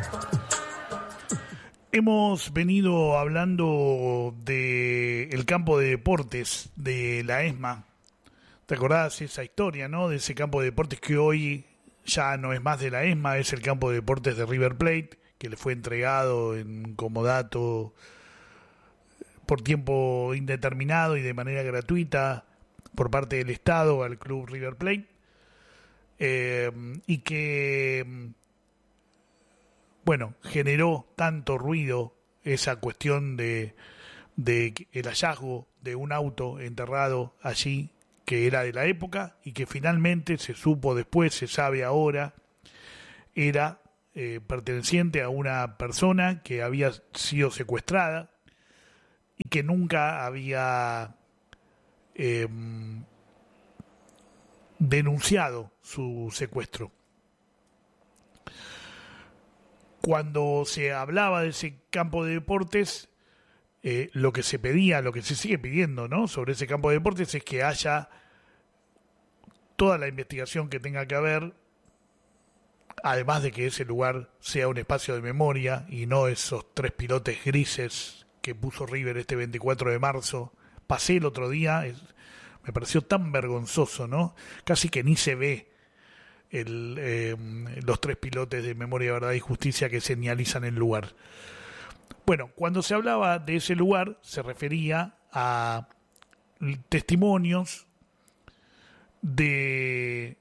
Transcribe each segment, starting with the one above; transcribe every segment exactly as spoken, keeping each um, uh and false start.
Hemos venido hablando del campo de deportes de la ESMA. ¿Te acordás esa historia, no? De ese campo de deportes que hoy ya no es más de la ESMA, es el campo de deportes de River Plate, que le fue entregado en comodato por tiempo indeterminado y de manera gratuita por parte del Estado al club River Plate. Eh, y que... bueno, generó tanto ruido esa cuestión de, de el hallazgo de un auto enterrado allí que era de la época y que finalmente se supo después, se sabe ahora, era eh, perteneciente a una persona que había sido secuestrada y que nunca había eh, denunciado su secuestro. Cuando se hablaba de ese campo de deportes, eh, lo que se pedía, lo que se sigue pidiendo, ¿no?, sobre ese campo de deportes es que haya toda la investigación que tenga que haber, además de que ese lugar sea un espacio de memoria y no esos tres pilotes grises que puso River este veinticuatro de marzo. Pasé el otro día, es, me pareció tan vergonzoso, ¿no? Casi que ni se ve El, eh, los tres pilotes de Memoria, Verdad y Justicia que señalizan el lugar. Bueno, cuando se hablaba de ese lugar se refería a testimonios de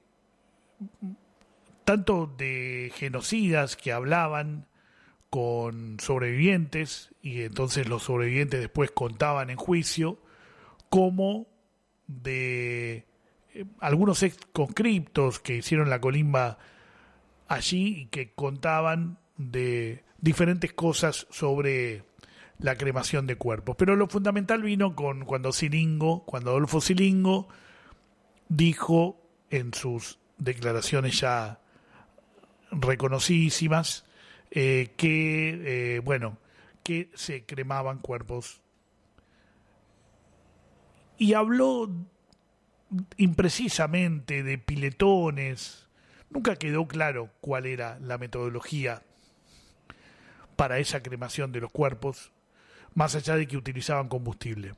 tanto de genocidas que hablaban con sobrevivientes y entonces los sobrevivientes después contaban en juicio, como de algunos ex conscriptos que hicieron la colimba allí y que contaban de diferentes cosas sobre la cremación de cuerpos. Pero lo fundamental vino con cuando Silingo, cuando Adolfo Silingo dijo en sus declaraciones ya reconocidísimas eh, que, eh, bueno, que se cremaban cuerpos. Y habló imprecisamente de piletones. Nunca quedó claro cuál era la metodología para esa cremación de los cuerpos, más allá de que utilizaban combustible.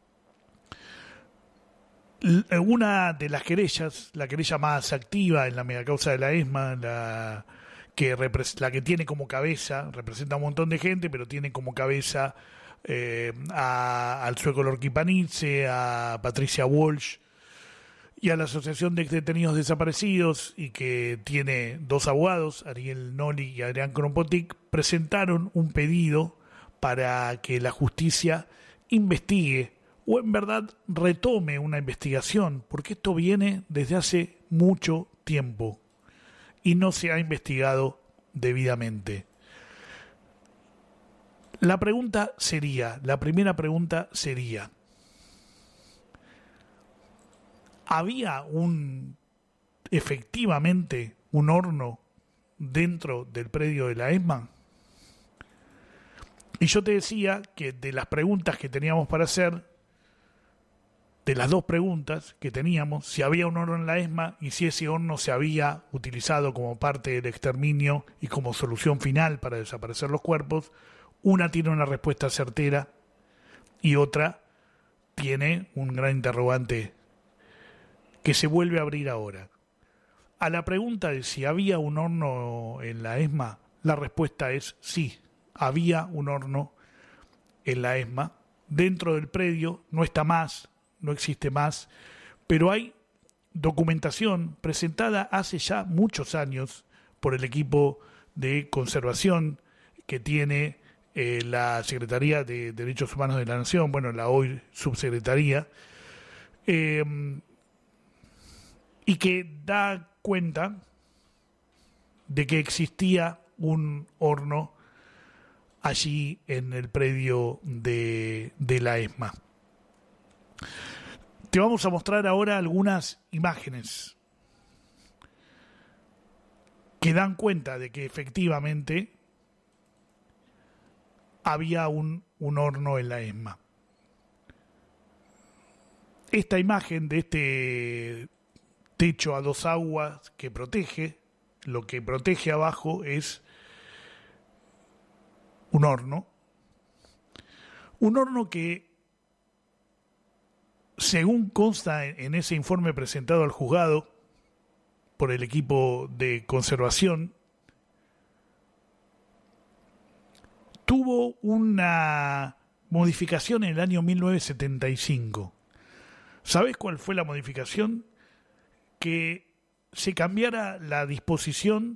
Una de las querellas, la querella más activa en la megacausa de la ESMA, la que, repres- la que tiene como cabeza, representa a un montón de gente, pero tiene como cabeza eh, a, al sueco Lorqui Panizze, a Patricia Walsh y a la Asociación de Detenidos Desaparecidos, y que tiene dos abogados, Ariel Noli y Adrián Kropotkin, presentaron un pedido para que la justicia investigue, o en verdad retome una investigación, porque esto viene desde hace mucho tiempo y no se ha investigado debidamente. La pregunta sería, la primera pregunta sería, ¿había un efectivamente un horno dentro del predio de la ESMA? Y yo te decía que de las preguntas que teníamos para hacer, de las dos preguntas que teníamos, si había un horno en la ESMA y si ese horno se había utilizado como parte del exterminio y como solución final para desaparecer los cuerpos, una tiene una respuesta certera y otra tiene un gran interrogante que se vuelve a abrir ahora. A la pregunta de si había un horno en la ESMA, la respuesta es sí, había un horno en la ESMA. Dentro del predio no está más, no existe más, pero hay documentación presentada hace ya muchos años por el equipo de conservación que tiene eh, la Secretaría de Derechos Humanos de la Nación, bueno, la hoy Subsecretaría, eh, y que da cuenta de que existía un horno allí en el predio de, de la ESMA. Te vamos a mostrar ahora algunas imágenes que dan cuenta de que efectivamente había un, un horno en la ESMA. Esta imagen de este techo a dos aguas que protege, lo que protege abajo es un horno, un horno que, según consta en ese informe presentado al juzgado por el equipo de conservación, tuvo una modificación en el año mil novecientos setenta y cinco. ¿Sabés cuál fue la modificación? Que se cambiara la disposición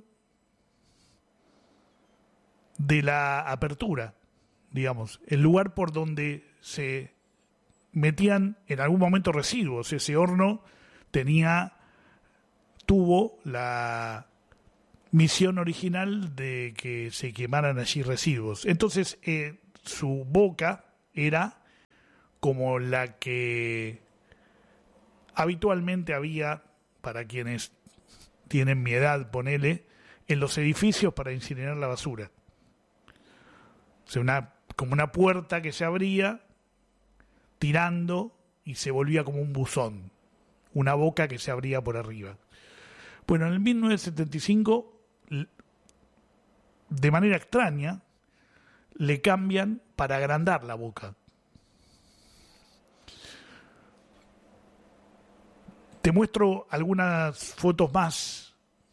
de la apertura, digamos, el lugar por donde se metían en algún momento residuos. Ese horno tenía, tuvo la misión original de que se quemaran allí residuos. Entonces, eh, su boca era como la que habitualmente había, para quienes tienen mi edad, ponele, en los edificios para incinerar la basura. O sea, una, como una puerta que se abría tirando y se volvía como un buzón, una boca que se abría por arriba. Bueno, en el mil novecientos setenta y cinco, de manera extraña, le cambian para agrandar la boca. Te muestro algunas fotos más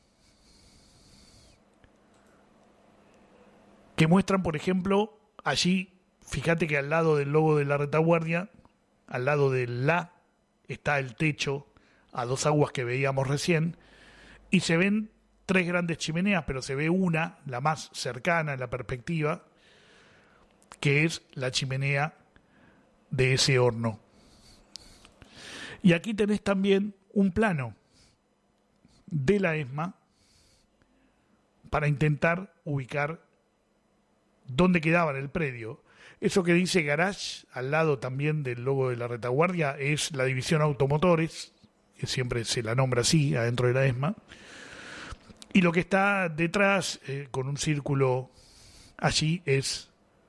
que muestran, por ejemplo, allí, fíjate que al lado del logo de la retaguardia, al lado del la, está el techo a dos aguas que veíamos recién, y se ven tres grandes chimeneas, pero se ve una, la más cercana en la perspectiva, que es la chimenea de ese horno. Y aquí tenés también un plano de la ESMA para intentar ubicar dónde quedaba en el predio. Eso que dice garage, al lado también del logo de la retaguardia, es la división automotores, que siempre se la nombra así, adentro de la ESMA. Y lo que está detrás, eh, con un círculo allí, es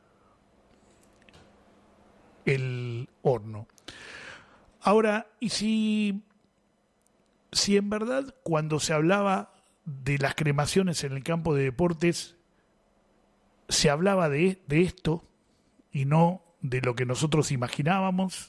el horno. Ahora, ¿y si, si en verdad cuando se hablaba de las cremaciones en el campo de deportes, se hablaba de, de esto y no de lo que nosotros imaginábamos?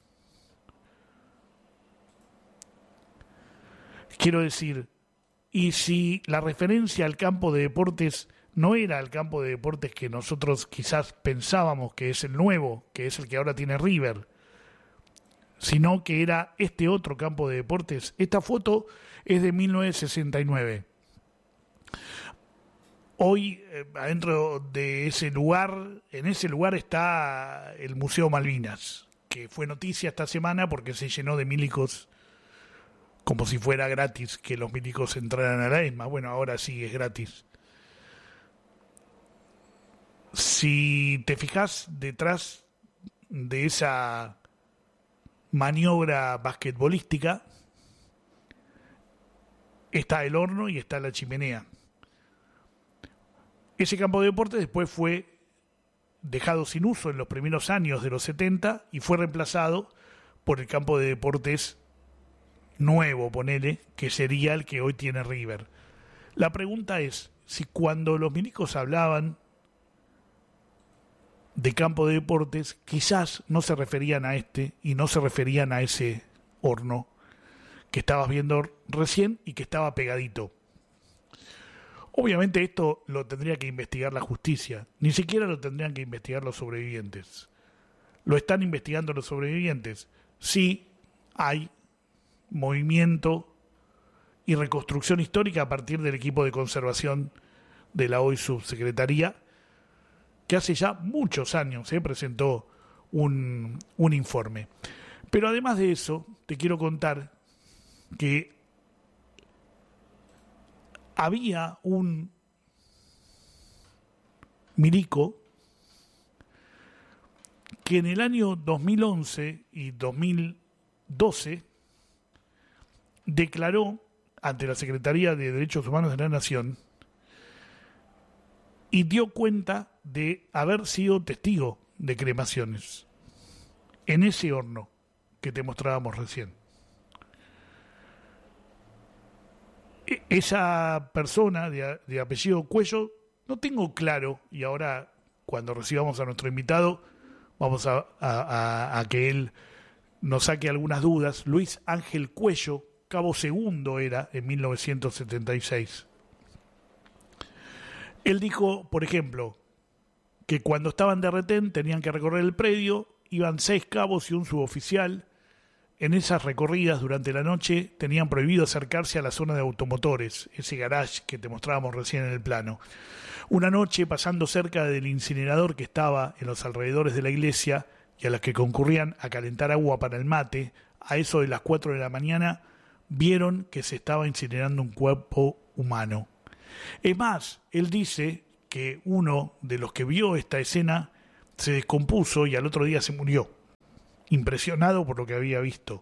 Quiero decir, ¿y si la referencia al campo de deportes no era el campo de deportes que nosotros quizás pensábamos que es el nuevo, que es el que ahora tiene River, sino que era este otro campo de deportes? Esta foto es de mil novecientos sesenta y nueve. Hoy, eh, adentro de ese lugar, en ese lugar está el Museo Malvinas, que fue noticia esta semana porque se llenó de milicos, como si fuera gratis que los milicos entraran a la ESMA. Bueno, ahora sí es gratis. Si te fijas detrás de esa maniobra basquetbolística, está el horno y está la chimenea. Ese campo de deportes después fue dejado sin uso en los primeros años de los setenta y fue reemplazado por el campo de deportes nuevo, ponele, que sería el que hoy tiene River. La pregunta es si cuando los milicos hablaban de campo de deportes, quizás no se referían a este y no se referían a ese horno que estabas viendo recién y que estaba pegadito. Obviamente esto lo tendría que investigar la justicia, ni siquiera lo tendrían que investigar los sobrevivientes. ¿Lo están investigando los sobrevivientes? Sí, hay movimiento y reconstrucción histórica a partir del equipo de conservación de la hoy subsecretaría, que hace ya muchos años eh, presentó un, un informe. Pero además de eso, te quiero contar que había un milico que en el año dos mil once y dos mil doce declaró ante la Secretaría de Derechos Humanos de la Nación y dio cuenta de haber sido testigo de cremaciones en ese horno que te mostrábamos recién. Esa persona de, de apellido Cuello, no tengo claro, y ahora cuando recibamos a nuestro invitado, vamos a, a, a, a que él nos saque algunas dudas. Luis Ángel Cuello, cabo segundo era en mil novecientos setenta y seis. Él dijo, por ejemplo, que cuando estaban de retén tenían que recorrer el predio, iban seis cabos y un suboficial. En esas recorridas durante la noche tenían prohibido acercarse a la zona de automotores, ese garage que te mostrábamos recién en el plano. Una noche, pasando cerca del incinerador que estaba en los alrededores de la iglesia y a las que concurrían a calentar agua para el mate, a eso de las cuatro de la mañana, vieron que se estaba incinerando un cuerpo humano. Es más, él dice que uno de los que vio esta escena se descompuso y al otro día se murió, impresionado por lo que había visto.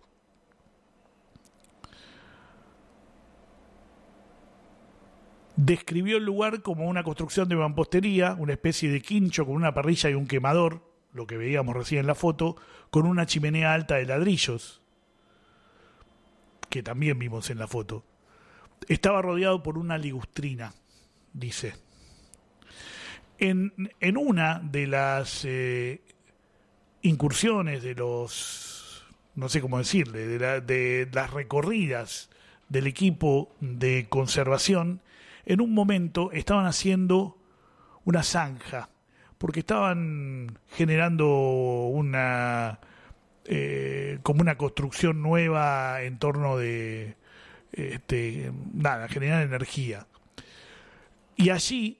Describió el lugar como una construcción de mampostería, una especie de quincho con una parrilla y un quemador, lo que veíamos recién en la foto, con una chimenea alta de ladrillos, que también vimos en la foto. Estaba rodeado por una ligustrina, dice. En, en una de las eh, incursiones, de los, no sé cómo decirle, de, la, de las recorridas del equipo de conservación, en un momento estaban haciendo una zanja, porque estaban generando una eh, como una construcción nueva en torno de este, nada, generar energía. Y allí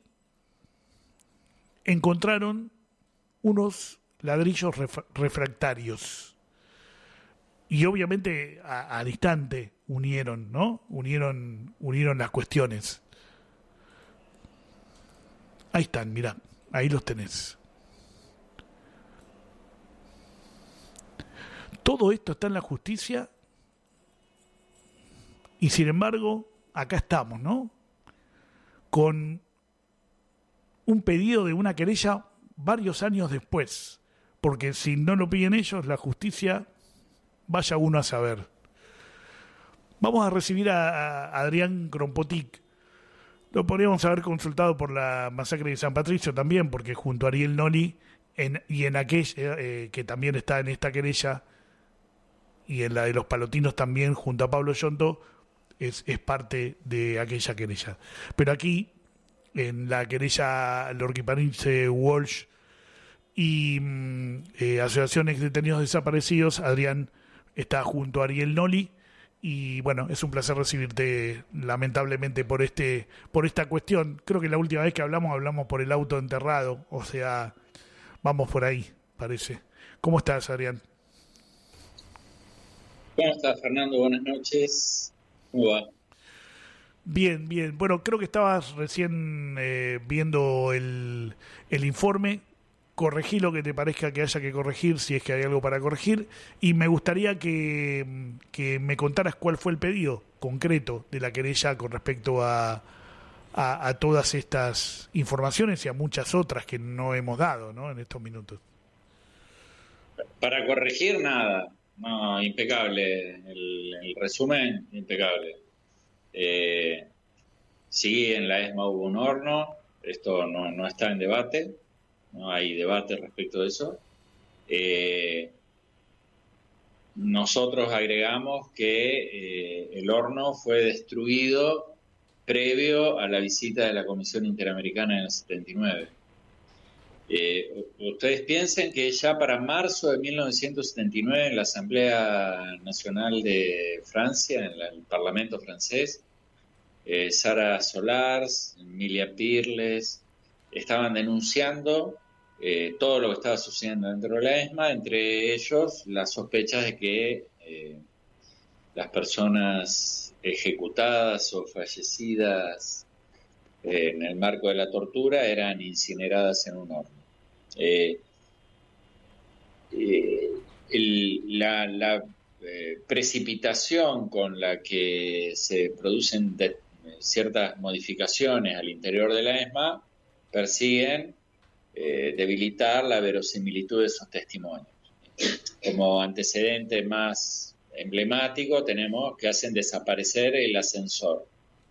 encontraron unos ladrillos ref- refractarios y obviamente a, a distante unieron, ¿no? Unieron, unieron las cuestiones. Ahí están, mirá, ahí los tenés. Todo esto está en la justicia y sin embargo, acá estamos, ¿no? Con un pedido de una querella varios años después, porque si no lo piden ellos, la justicia, vaya uno a saber. Vamos a recibir a, a Adrián Kronpotik. Lo podríamos haber consultado por la masacre de San Patricio también, porque junto a Ariel Noli en, y en aquella, eh, que también está en esta querella, y en la de los Palotinos también, junto a Pablo Yonto, es, es parte de aquella querella. Pero aquí, en la querella Lorquiparince, Walsh y eh, Asociación Ex Detenidos Desaparecidos, Adrián está junto a Ariel Noli. Y bueno, es un placer recibirte, lamentablemente, por este por esta cuestión. Creo que la última vez que hablamos, hablamos por el auto enterrado. O sea, vamos por ahí, parece. ¿Cómo estás, Adrián? ¿Cómo estás, Fernando? Buenas noches. ¿Cómo va? Bien, bien. Bueno, creo que estabas recién eh, viendo el, el informe. Corregí lo que te parezca que haya que corregir, si es que hay algo para corregir, y me gustaría que, que me contaras cuál fue el pedido concreto de la querella con respecto a, a, a todas estas informaciones y a muchas otras que no hemos dado, ¿no?, en estos minutos. Para corregir, nada. No, impecable. El, el resumen, impecable. Eh, sí, en la ESMA hubo un horno. Esto no, no está en debate. No hay debate respecto de eso. Eh, nosotros agregamos que eh, el horno fue destruido previo a la visita de la Comisión Interamericana en el setenta y nueve. Eh, ustedes piensen que ya para marzo de mil novecientos setenta y nueve, en la Asamblea Nacional de Francia, en la, el Parlamento francés, eh, Sara Solars, Emilia Pirles, estaban denunciando Eh, todo lo que estaba sucediendo dentro de la ESMA, entre ellos las sospechas de que eh, las personas ejecutadas o fallecidas eh, en el marco de la tortura eran incineradas en un horno. Eh, eh, el, la la eh, precipitación con la que se producen de, ciertas modificaciones al interior de la ESMA persiguen Eh, debilitar la verosimilitud de esos testimonios. Como antecedente más emblemático tenemos que hacen desaparecer el ascensor.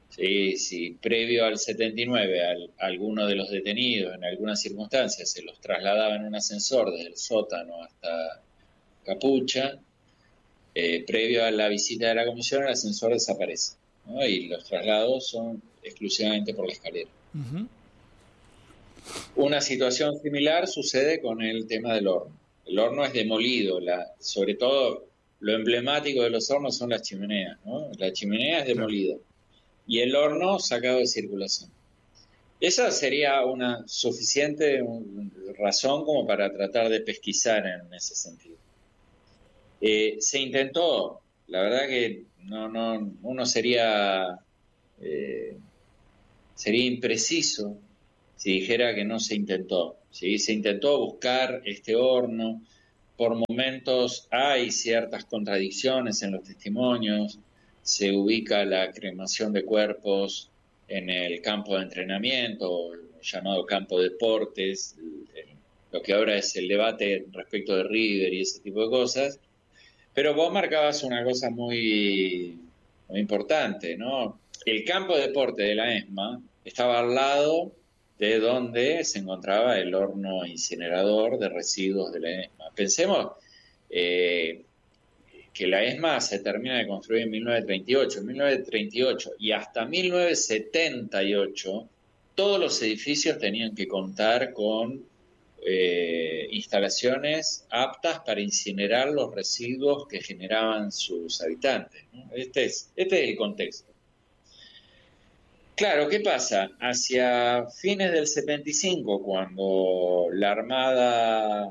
Sí, sí, previo al setenta y nueve, al, alguno de los detenidos en algunas circunstancias se los trasladaba en un ascensor desde el sótano hasta Capucha. Eh, previo a la visita de la comisión, el ascensor desaparece, ¿no? Y los traslados son exclusivamente por la escalera. Uh-huh. Una situación similar sucede con el tema del horno. El horno es demolido, la, sobre todo lo emblemático de los hornos son las chimeneas, ¿no? La chimenea es demolida. Claro. Y el horno sacado de circulación. Esa sería una suficiente razón como para tratar de pesquisar en ese sentido. Eh, se intentó, la verdad que no, no, uno sería, eh, sería impreciso si dijera que no se intentó, ¿sí? Se intentó buscar este horno, por momentos hay ciertas contradicciones en los testimonios, se ubica la cremación de cuerpos en el campo de entrenamiento, el llamado campo de deportes, lo que ahora es el debate respecto de River y ese tipo de cosas, pero vos marcabas una cosa muy, muy importante, ¿no? El campo de deporte de la ESMA estaba al lado de donde se encontraba el horno incinerador de residuos de la ESMA. Pensemos eh, que la ESMA se termina de construir en mil novecientos treinta y ocho. En mil novecientos treinta y ocho y hasta mil novecientos setenta y ocho, todos los edificios tenían que contar con eh, instalaciones aptas para incinerar los residuos que generaban sus habitantes, ¿no? Este es, este es el contexto. Claro, ¿qué pasa? Hacia fines del setenta y cinco, cuando la Armada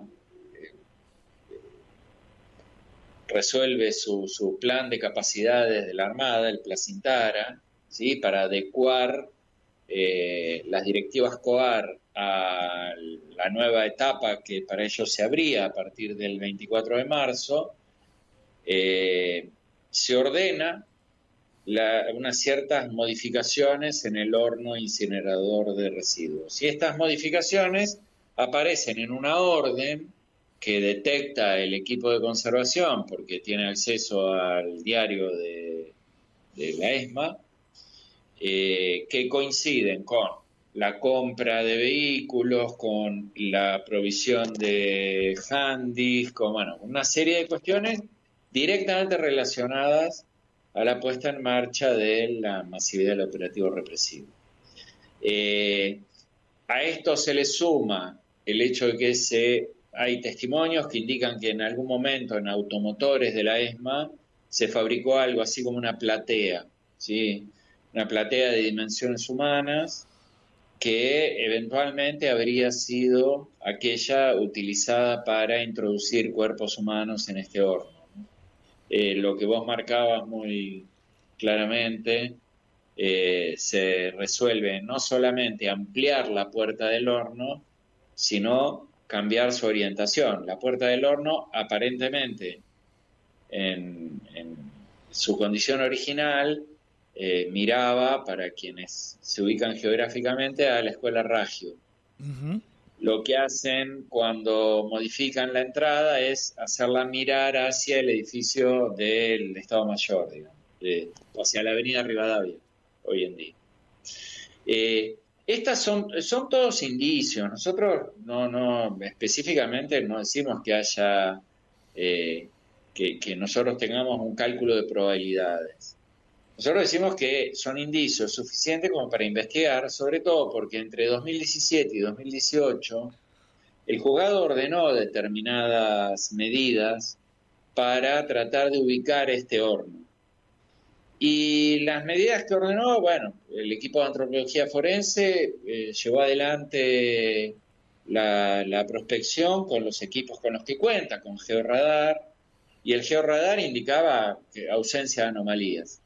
resuelve su, su plan de capacidades de la Armada, el Placintara, ¿sí? Para adecuar eh, las directivas COAR a la nueva etapa que para ellos se abría a partir del veinticuatro de marzo, eh, se ordena La, unas ciertas modificaciones en el horno incinerador de residuos. Y estas modificaciones aparecen en una orden que detecta el equipo de conservación, porque tiene acceso al diario de, de la ESMA, eh, que coinciden con la compra de vehículos, con la provisión de handys, con bueno, una serie de cuestiones directamente relacionadas a la puesta en marcha de la masividad del operativo represivo. Eh, a esto se le suma el hecho de que se, hay testimonios que indican que en algún momento en automotores de la ESMA se fabricó algo así como una platea, ¿sí? Una platea de dimensiones humanas que eventualmente habría sido aquella utilizada para introducir cuerpos humanos en este horno. Eh, lo que vos marcabas muy claramente, eh, se resuelve no solamente ampliar la puerta del horno, sino cambiar su orientación. La puerta del horno, aparentemente, en, en su condición original, eh, miraba, para quienes se ubican geográficamente, a la Escuela Raggio. Uh-huh. Lo que hacen cuando modifican la entrada es hacerla mirar hacia el edificio del Estado Mayor, digamos, de, hacia la avenida Rivadavia, hoy en día. Eh, estas son, son todos indicios. Nosotros no, no específicamente no decimos que haya, eh, que, que nosotros tengamos un cálculo de probabilidades. Nosotros decimos que son indicios suficientes como para investigar, sobre todo porque entre dos mil diecisiete y dos mil dieciocho el juzgado ordenó determinadas medidas para tratar de ubicar este horno. Y las medidas que ordenó, bueno, el equipo de antropología forense eh, llevó adelante la, la prospección con los equipos con los que cuenta, con georradar, y el georradar indicaba que ausencia de anomalías.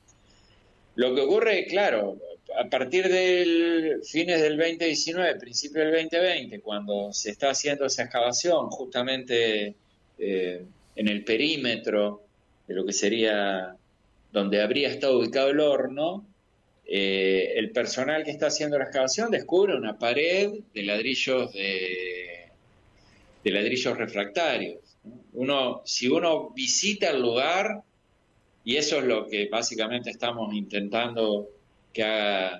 Lo que ocurre, claro, a partir del fines del veinte diecinueve, principio del veinte veinte, cuando se está haciendo esa excavación justamente eh, en el perímetro de lo que sería donde habría estado ubicado el horno, eh, el personal que está haciendo la excavación descubre una pared de ladrillos de, de ladrillos refractarios. Uno, si uno visita el lugar, y eso es lo que básicamente estamos intentando que haga,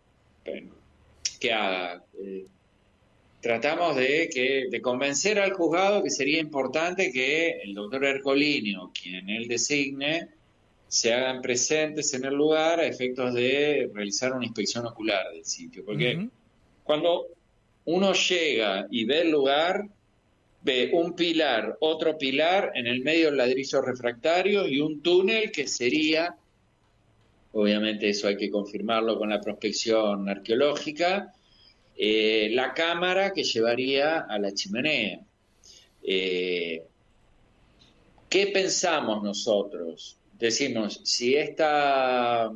que haga. Eh, tratamos de, que, de convencer al juzgado que sería importante que el doctor Ercolini o quien él designe se hagan presentes en el lugar a efectos de realizar una inspección ocular del sitio. Porque uh-huh. cuando uno llega y ve el lugar, ve un pilar, otro pilar, en el medio el ladrillo refractario y un túnel que sería, obviamente eso hay que confirmarlo con la prospección arqueológica, eh, la cámara que llevaría a la chimenea. Eh, ¿Qué pensamos nosotros? Decimos, si esta,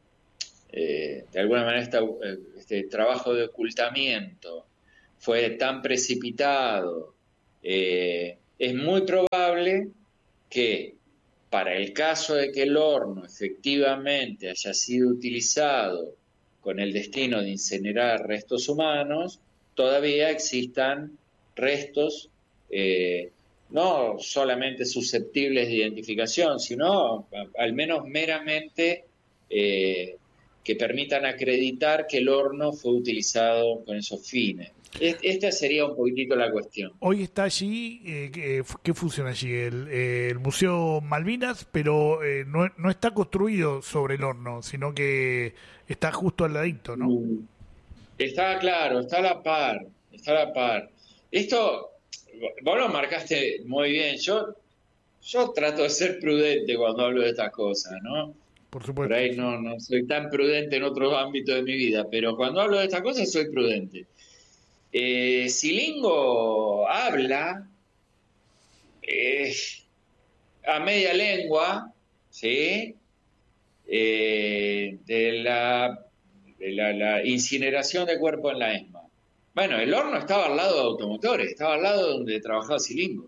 eh, de alguna manera, esta, este trabajo de ocultamiento fue tan precipitado, eh, es muy probable que para el caso de que el horno efectivamente haya sido utilizado con el destino de incinerar restos humanos, todavía existan restos eh, no solamente susceptibles de identificación, sino al menos meramente eh, que permitan acreditar que el horno fue utilizado con esos fines. Esta sería un poquitito la cuestión. Hoy está allí, eh, ¿qué, ¿qué funciona allí? El, eh, el Museo Malvinas, pero eh, no, no está construido sobre el horno, sino que está justo al ladito, ¿no? Está claro, está a la par, está a la par. Esto, vos lo marcaste muy bien. Yo, yo trato de ser prudente cuando hablo de estas cosas, ¿no? Por supuesto. Por ahí no, no soy tan prudente en otros ámbitos de mi vida, pero cuando hablo de estas cosas soy prudente. Eh, Silingo habla eh, a media lengua, ¿sí? Eh, de, la, de la, la incineración de cuerpo en la ESMA. Bueno, el horno estaba al lado de automotores, estaba al lado donde trabajaba Silingo.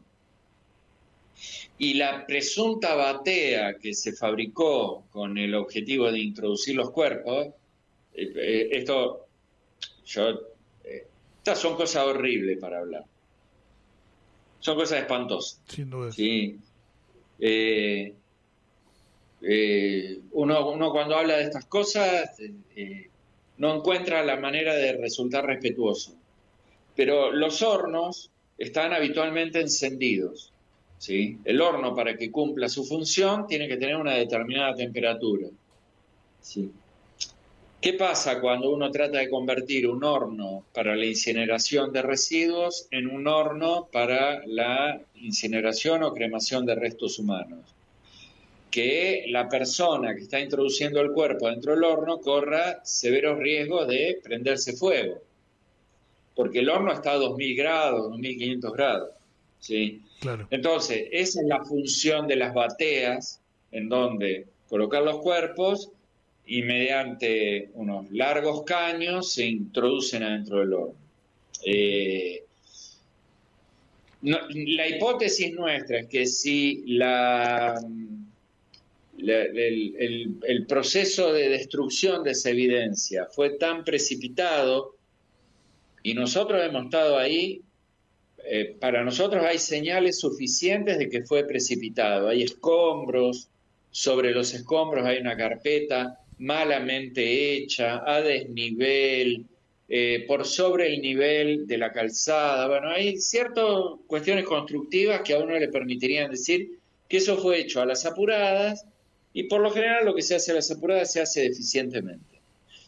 Y la presunta batea que se fabricó con el objetivo de introducir los cuerpos, eh, eh, esto, yo... Estas son cosas horribles para hablar. Son cosas espantosas. Sin duda. Sí. Eh, eh, uno, uno cuando habla de estas cosas eh, no encuentra la manera de resultar respetuoso. Pero los hornos están habitualmente encendidos. ¿Sí? El horno, para que cumpla su función, tiene que tener una determinada temperatura. ¿Sí? ¿Qué pasa cuando uno trata de convertir un horno para la incineración de residuos en un horno para la incineración o cremación de restos humanos? Que la persona que está introduciendo el cuerpo dentro del horno corra severos riesgos de prenderse fuego, porque el horno está a dos mil grados, dos mil quinientos grados. ¿Sí? Claro. Entonces, esa es la función de las bateas, en donde colocar los cuerpos y mediante unos largos caños se introducen adentro del horno. Eh, no, la hipótesis nuestra es que si la, la, el, el, el proceso de destrucción de esa evidencia fue tan precipitado y nosotros hemos estado ahí, eh, para nosotros hay señales suficientes de que fue precipitado. Hay escombros, sobre los escombros hay una carpeta malamente hecha, a desnivel, eh, por sobre el nivel de la calzada. Bueno, hay ciertas cuestiones constructivas que a uno le permitirían decir que eso fue hecho a las apuradas, y por lo general lo que se hace a las apuradas se hace deficientemente.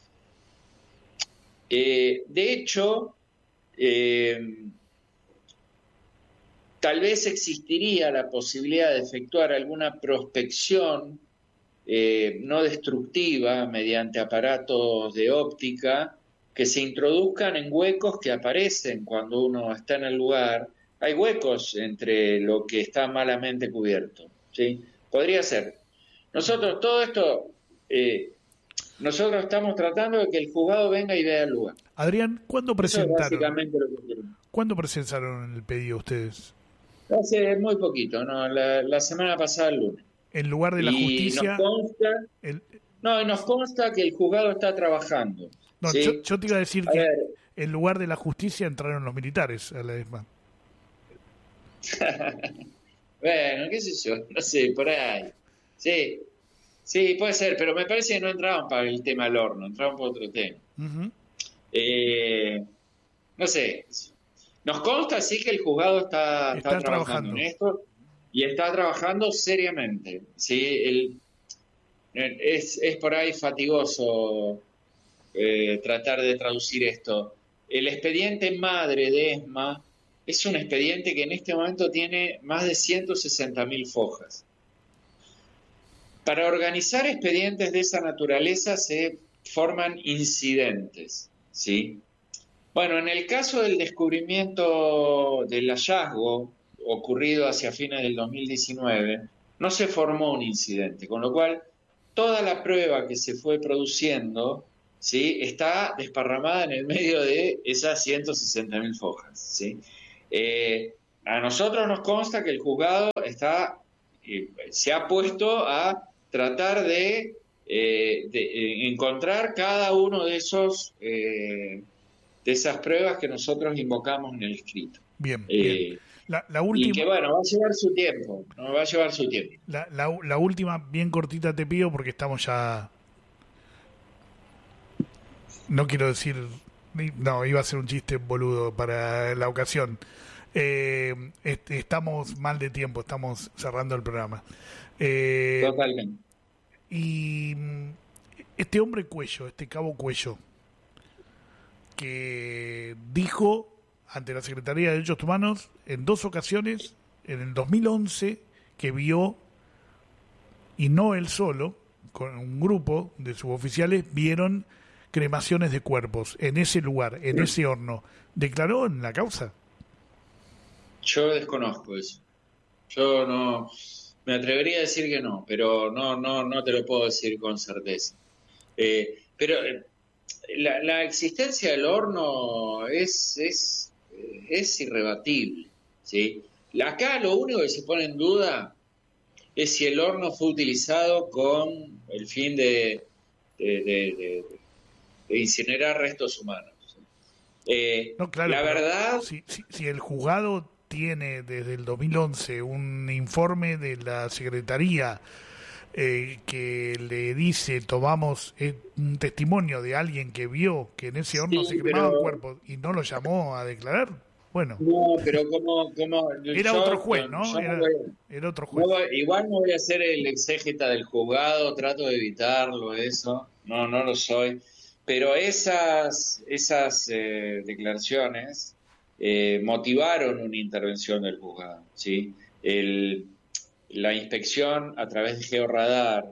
Eh, de hecho, eh, tal vez existiría la posibilidad de efectuar alguna prospección Eh, no destructiva mediante aparatos de óptica que se introduzcan en huecos que aparecen cuando uno está en el lugar. Hay huecos entre lo que está malamente cubierto, ¿sí? Podría ser. Nosotros todo esto, eh, nosotros estamos tratando de que el juzgado venga y vea el lugar. Adrián, ¿cuándo presentaron? Eso es básicamente lo que quiero. ¿Cuándo presentaron el pedido ustedes? Hace muy poquito, ¿no? La, la semana pasada, el lunes. En lugar de la y justicia... Nos consta, el... No, nos consta que el juzgado está trabajando. No, ¿sí? yo, yo te iba a decir a que ver. en lugar de la justicia entraron los militares a la ESMA. Bueno, qué sé yo, no sé, por ahí. Sí. Sí, puede ser, pero me parece que no entraban para el tema del horno, entraban por otro tema. Uh-huh. Eh, no sé, nos consta sí que el juzgado está, está, Está trabajando, trabajando en esto y está trabajando seriamente. ¿Sí? El, es, es por ahí fatigoso eh, tratar de traducir esto. El expediente madre de ESMA es un expediente que en este momento tiene más de ciento sesenta mil fojas. Para organizar expedientes de esa naturaleza se forman incidentes, ¿sí? Bueno, en el caso del descubrimiento del hallazgo ocurrido hacia fines del dos mil diecinueve, no se formó un incidente, con lo cual toda la prueba que se fue produciendo, ¿sí?, está desparramada en el medio de esas ciento sesenta mil fojas, ¿sí? Eh, a nosotros nos consta que el juzgado está, eh, se ha puesto a tratar de, eh, de eh, encontrar cada uno de esos eh, de esas pruebas que nosotros invocamos en el escrito. Bien, eh, bien. La, la última, y que bueno, va a llevar su tiempo, ¿no? Va a llevar su tiempo. La, la, la última, bien cortita te pido porque estamos ya... No quiero decir... No, iba a ser un chiste boludo para la ocasión. Eh, est estamos mal de tiempo, estamos cerrando el programa. Eh, Totalmente. Y este hombre Cuello, este cabo Cuello, que dijo ante la Secretaría de Derechos Humanos en dos ocasiones, en el dos mil once, que vio, y no él solo, con un grupo de suboficiales, vieron cremaciones de cuerpos en ese lugar, en ese horno. ¿Declaró en la causa? Yo desconozco eso. Yo no... Me atrevería a decir que no, pero no, no, no te lo puedo decir con certeza. Eh, pero eh, la, la existencia del horno es, es, es irrebatible, ¿sí? Acá lo único que se pone en duda es si el horno fue utilizado con el fin de, de, de, de, de incinerar restos humanos. Eh, no, claro, la verdad... Si, si, si el juzgado tiene desde el dos mil once un informe de la Secretaría eh, que le dice, tomamos eh, un testimonio de alguien que vio que en ese horno sí, se cremaban pero... cuerpos y no lo llamó a declarar, bueno. No, pero como... como era yo, otro juez, ¿no? Era, no voy, era otro juez. No, igual no voy a ser el exégeta del juzgado, trato de evitarlo, eso, no, no lo soy. Pero esas, esas eh, declaraciones eh, motivaron una intervención del juzgado, ¿sí? El, la inspección a través de Georradar,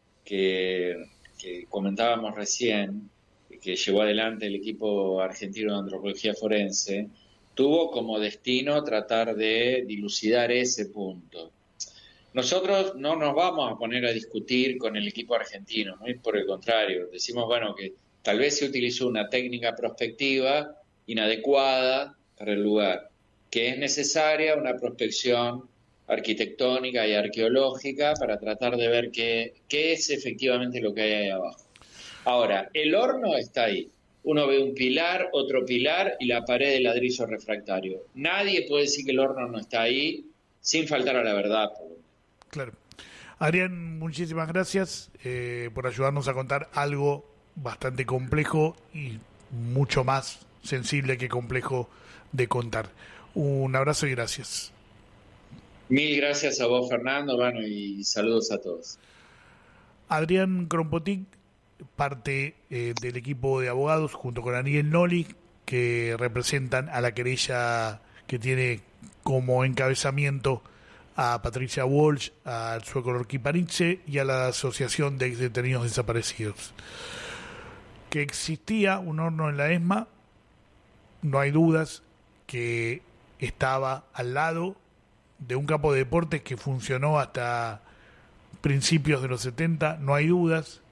que, que comentábamos recién, que llevó adelante el equipo argentino de antropología forense, tuvo como destino tratar de dilucidar ese punto. Nosotros no nos vamos a poner a discutir con el equipo argentino, ¿no? Por el contrario, decimos, bueno, que tal vez se utilizó una técnica prospectiva inadecuada para el lugar, que es necesaria una prospección arquitectónica y arqueológica para tratar de ver qué, qué es efectivamente lo que hay ahí abajo. Ahora, el horno está ahí. Uno ve un pilar, otro pilar y la pared de ladrillo refractario. Nadie puede decir que el horno no está ahí sin faltar a la verdad. Claro. Adrián, muchísimas gracias eh, por ayudarnos a contar algo bastante complejo y mucho más sensible que complejo de contar. Un abrazo y gracias. Mil gracias a vos, Fernando, bueno, y saludos a todos. Adrián Krompotik, parte eh, del equipo de abogados, junto con Daniel Noli, que representan a la querella que tiene como encabezamiento a Patricia Walsh, al sueco Lorqui Panice y a la Asociación de Exdetenidos Desaparecidos. Que existía un horno en la ESMA, no hay dudas, que estaba al lado de un campo de deportes que funcionó hasta principios de los setenta, no hay dudas.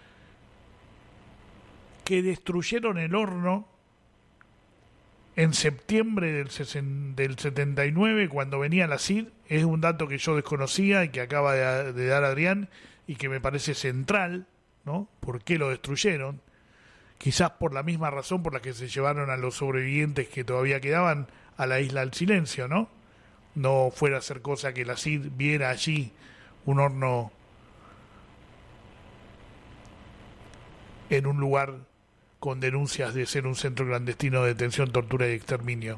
Que destruyeron el horno en septiembre del, sesen, del setenta y nueve, cuando venía la C I D, es un dato que yo desconocía y que acaba de, de dar Adrián y que me parece central, ¿no? ¿Por qué lo destruyeron? Quizás por la misma razón por la que se llevaron a los sobrevivientes que todavía quedaban a la isla del silencio, ¿no? No fuera a ser cosa que la C I D viera allí un horno en un lugar con denuncias de ser un centro clandestino de detención, tortura y exterminio.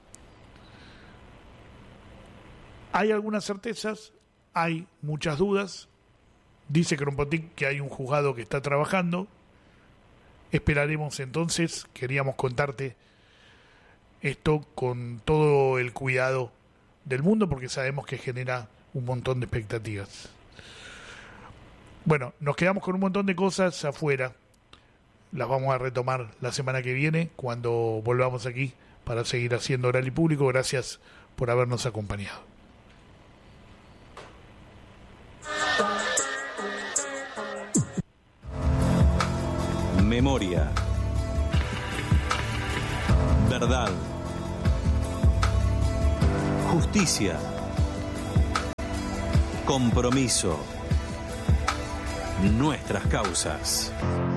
Hay algunas certezas, hay muchas dudas. Dice Kropotkin que hay un juzgado que está trabajando. Esperaremos entonces, queríamos contarte esto con todo el cuidado del mundo porque sabemos que genera un montón de expectativas. Bueno, nos quedamos con un montón de cosas afuera. Las vamos a retomar la semana que viene cuando volvamos aquí para seguir haciendo Oral y Público. Gracias por habernos acompañado. Memoria. Verdad. Justicia. Compromiso. Nuestras causas.